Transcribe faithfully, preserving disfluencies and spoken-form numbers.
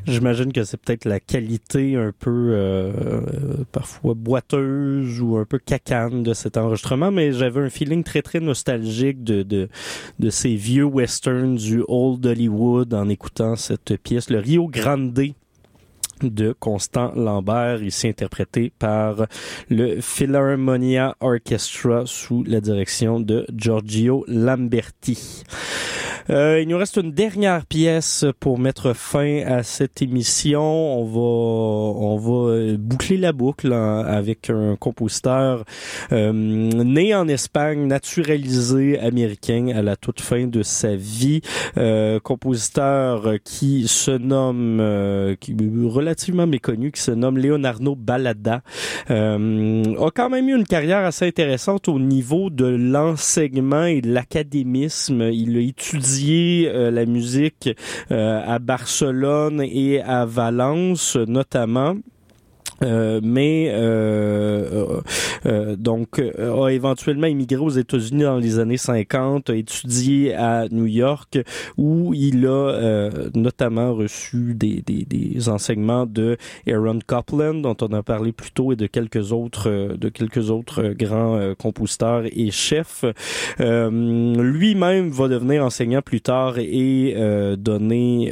J'imagine que c'est peut-être la qualité un peu euh, parfois boiteuse ou un peu cacane de cet enregistrement, mais j'avais un feeling très très nostalgique de de de ces vieux westerns du Old Hollywood en écoutant cette pièce, le Rio Grande de Constant Lambert, ici interprété par le Philharmonia Orchestra sous la direction de Giorgio Lamberti. Euh, il nous reste une dernière pièce pour mettre fin à cette émission. On va, on va boucler la boucle hein, avec un compositeur euh, né en Espagne, naturalisé américain à la toute fin de sa vie. Euh, compositeur qui se nomme, euh, qui est relativement méconnu, qui se nomme Leonardo Balada. Euh, a quand même eu une carrière assez intéressante au niveau de l'enseignement et de l'académisme. Il a étudié Euh, la musique euh, à Barcelone et à Valence notamment. Euh, mais euh, euh, donc euh, a éventuellement immigré aux États-Unis dans les années cinquante, a étudié à New York où il a euh, notamment reçu des, des, des enseignements de Aaron Copland dont on a parlé plus tôt et de quelques autres de quelques autres grands euh, compositeurs et chefs. Euh, lui-même va devenir enseignant plus tard et euh, donner